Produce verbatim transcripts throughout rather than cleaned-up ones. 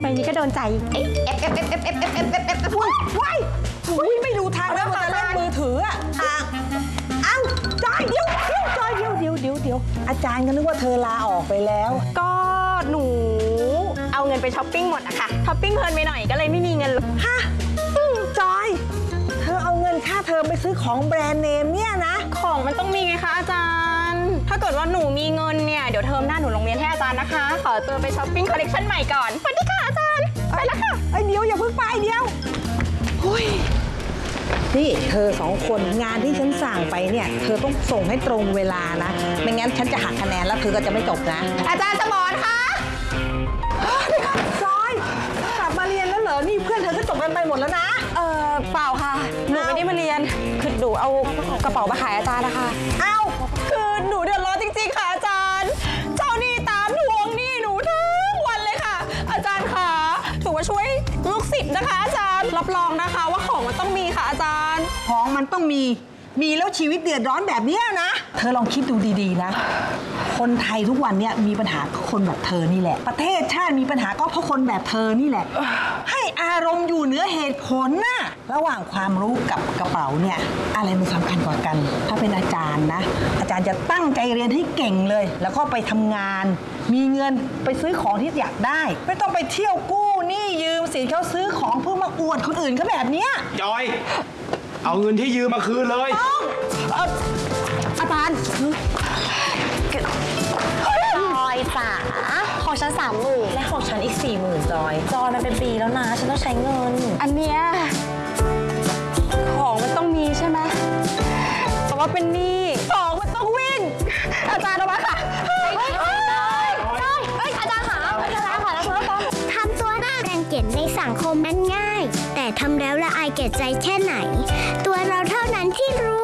ใบนี้ก็โดนใจเอ๊ะเอฟเอฟเอฟเอฟเอฟเอฟเอฟเอฟเอฟเอฟว้ายว้ายอุ้ยไม่ดูทางแล้วมันจะเล่นมือถืออ่ะเอ้าจอยเดี๋ยวเดี๋ยวจอยเดี๋ยวเดี๋ยวเดี๋ยวเดี๋ยวอาจารย์ก็นึกว่าเธอลาออกไปแล้วก็หนูเอาเงินไปช้อปปิ้งหมดอะค่ะช้อปปิ้งเพลินไปหน่อยก็เลยไม่มีเงินฮะจอยเธอเอาเงินค่าเทอมไปซื้อของแบรนด์เนมเนี่ยนะของมันต้องมีไงคะอาจารย์ถ้าเกิดว่าหนูมีเงินเนี่ยเดี๋ยวเทอมหน้าหนูลงเรียนให้อาจารย์นะคะขอตัวไปช้อปปิ้งคอลเลคชันใหม่ก่อนสวัสดีค่ะอาจารย์ไปแล้วค่ะไอเดียวอย่าเพิ่งไปเดียวหุยนี่เธอสองคนงานที่ฉันสั่งไปเนี่ยเธอต้องส่งให้ตรงเวลานะไม่งั้นฉันจะหักคะแนนแล้วเธอก็จะไม่จบนะอาจารย์สมรคะจอยกลับมาเรียนแล้วเหรอนี่เพื่อนเธอก็จบกันไปหมดแล้วนะเออเปล่าค่ะหนูไม่ได้มาเรียนคือหนูเอากระเป๋ามาขายอาจารย์นะคะเอ้าคือหนูเดือดร้อนจริงๆค่ะอาจารย์เจ้านี่ตามทวงหนี้หนูทั้งวันเลยค่ะอาจารย์ค่ะถือว่าช่วยลูกศิษย์นะคะอาจารย์รับรองนะคะว่าของมันต้องมีค่ะอาจารย์ของมันต้องมีมีแล้วชีวิตเดือดร้อนแบบนี้นะเธอลองคิดดูดีๆนะคนไทยทุกวันเนี่ยมีปัญหาคนแบบเธอนี่แหละประเทศชาติมีปัญหาก็เพราะคนแบบเธอนี่แหละให้อารมณ์อยู่เหนือเหตุผลน่ะระหว่างความรู้กับกระเป๋าเนี่ยอะไรมันสำคัญกว่ากันถ้าเป็นอาจารย์นะอาจารย์จะตั้งใจเรียนให้เก่งเลยแล้วก็ไปทำงานมีเงินไปซื้อของที่อยากได้ไม่ต้องไปเที่ยวกู้หนี้ยืมสินเขาซื้อของเพื่อมาอวดคนอื่นเขาแบบเนี้ยจอยเอาเงินที่ยืมมาคืนเลยอาจารย์จอยจ๋าของฉันสามหมื่นและของฉันอีกสี่หมื่นจอยจอยมันเป็นปีแล้วนะฉันต้องใช้เงินอันเนี้ยของมันต้องมีใช่ไหมแต่ว่าเป็นหนี้ของมันต้องวิ่งอาจารย์เอาไว้ค่ะอาจารย์ค่ะอาจารย์ค่ะแล้วเพื่อนทำตัวน่ารังเกียจในสังคมนั้นง่ายแต่ทำแล้วละอายแก่ใจแค่ไหนตัวเราเท่านั้นที่รู้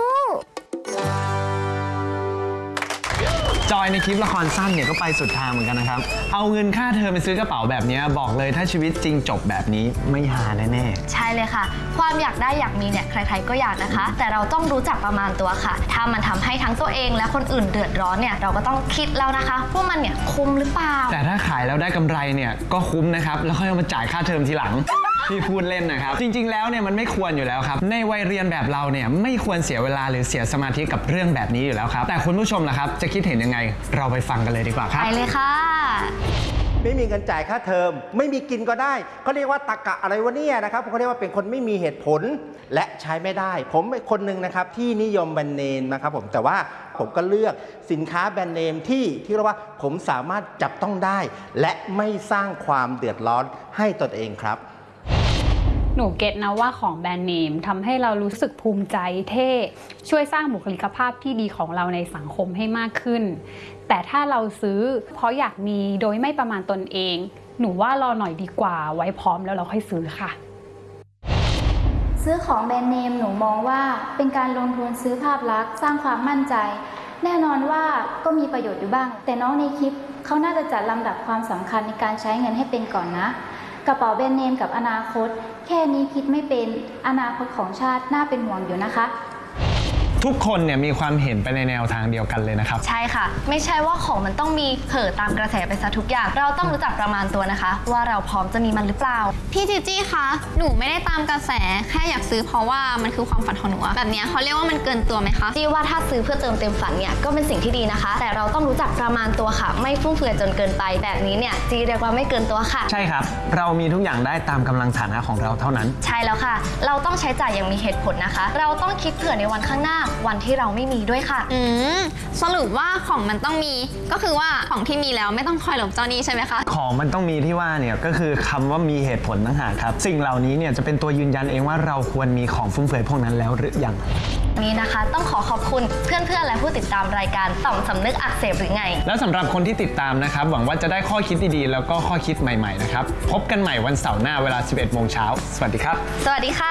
จอยในคลิปละครสั้นเนี่ยก็ไปสุดทางเหมือนกันนะครับเอาเงินค่าเทอมไปซื้อกระเป๋าแบบนี้บอกเลยถ้าชีวิตจริงจบแบบนี้ไม่หาแน่ๆใช่เลยค่ะความอยากได้อยากมีเนี่ยใครๆก็อยากนะคะแต่เราต้องรู้จักประมาณตัวค่ะถ้ามันทำให้ทั้งตัวเองและคนอื่นเดือดร้อนเนี่ยเราก็ต้องคิดแล้วนะคะว่ามันเนี่ยคุ้มหรือเปล่าแต่ถ้าขายแล้วได้กำไรเนี่ยก็คุ้มนะครับแล้วค่อยเอามาจ่ายค่าเทอมทีหลังที่พูดเล่นนะครับจริงๆแล้วเนี่ยมันไม่ควรอยู่แล้วครับในวัยเรียนแบบเราเนี่ยไม่ควรเสียเวลาหรือเสียสมาธิกับเรื่องแบบนี้อยู่แล้วครับแต่คุณผู้ชมล่ะครับจะคิดเห็นยังไงเราไปฟังกันเลยดีกว่าครับไปเลยค่ะไม่มีเงินจ่ายค่าเทอมไม่มีกินก็ได้เขาเรียกว่าตรรกะอะไรวะเนี่ยนะครับเขาเรียกว่าเป็นคนไม่มีเหตุผลและใช้ไม่ได้ผมเป็นคนหนึ่งนะครับที่นิยมแบรนด์เนมนะครับผมแต่ว่าผมก็เลือกสินค้าแบรนด์เนมที่ที่เรียกว่าผมสามารถจับต้องได้และไม่สร้างความเดือดร้อนให้ตนเองครับหนูเก็ตนะว่าของแบรนด์เนมทำให้เรารู้สึกภูมิใจเท่ช่วยสร้างบุคลิกภาพที่ดีของเราในสังคมให้มากขึ้นแต่ถ้าเราซื้อเพราะอยากมีโดยไม่ประมาณตนเองหนูว่ารอหน่อยดีกว่าไว้พร้อมแล้วเราค่อยซื้อค่ะซื้อของแบรนด์เนมหนูมองว่าเป็นการลงทุนซื้อภาพลักษณ์สร้างความมั่นใจแน่นอนว่าก็มีประโยชน์อยู่บ้างแต่น้องในคลิปเขาน่าจะจัดลำดับความสำคัญในการใช้เงินให้เป็นก่อนนะกระเป๋าแบรนด์เนมกับอนาคตแค่นี้คิดไม่เป็นอนาคตของชาติน่าเป็นห่วงอยู่นะคะทุกคนเนี่ยมีความเห็นไปในแนวทางเดียวกันเลยนะครับใช่ค่ะไม่ใช่ว่าของมันต้องมีเผลอตามกระแสไปซะทุกอย่างเราต้องรู้จักประมาณตัวนะคะว่าเราพร้อมจะมีมันหรือเปล่าพี่จีจี้คะหนูไม่ได้ตามกระแสแค่อยากซื้อเพราะว่ามันคือความฝันของหนูแบบนี้เขาเรียกว่ามันเกินตัวไหมคะจี้ว่าถ้าซื้อเพื่อเติมเต็มฝันเนี่ยก็เป็นสิ่งที่ดีนะคะแต่เราต้องรู้จักประมาณตัวค่ะไม่ฟุ่มเฟือยจนเกินไปแบบนี้เนี่ยจี้เรียกว่าไม่เกินตัวค่ะใช่ครับเรามีทุกอย่างได้ตามกำลังฐานะของเราเท่านั้นใช่แล้วค่ะเราต้องใช้จ่ายอย่างมีเหตุผลนะคะเราต้องคิดเผื่อในวันข้างหน้าวันที่เราไม่มีด้วยค่ะอืมสรุปว่าของมันต้องมีก็คือว่าของที่มีแล้วไม่ต้องคอยหลบเจ้าหนี้ใช่ไหมคะของมันต้องมีที่ว่าเนี่ยก็คือคำว่ามีเหตุผลต่างหากครับสิ่งเหล่านี้เนี่ยจะเป็นตัวยืนยันเองว่าเราควรมีของฟุ่มเฟือยพวกนั้นแล้วหรือยังนี้นะคะต้องขอขอบคุณเพื่อนๆและผู้ติดตามรายการต่อมสำนึกอักเสบหรือไงแล้วสำหรับคนที่ติดตามนะครับหวังว่าจะได้ข้อคิดดีๆแล้วก็ข้อคิดใหม่ๆนะครับพบกันใหม่วันเสาร์หน้าเวลา สิบเอ็ดโมงเช้าสวัสดีครับสวัสดีค่ะ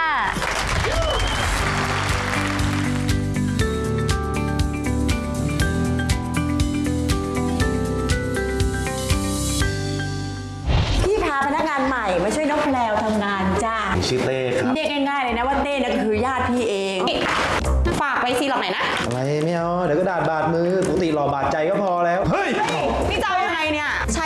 พนักงานใหม่มาช่วยน้องแพรวทำงานจ้าชื่อเต้ครับเรียกง่ายๆเลยนะว่าเต้นั่นคือญาติพี่เองฝากไปซีหลอกไหนนะอะไรไม่เอาเดี๋ยวก็ดาดบาดมือปกติหล่อบาดใจก็พอแล้วเฮ้ยนี่จะเอายังไงเนี่ยใช้